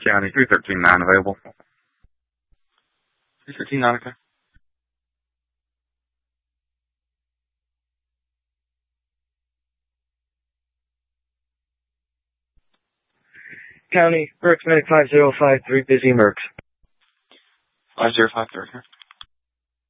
County, 313-9 available. 313-9, okay. County, Merck's Medic 5053, busy Merck's. 5053,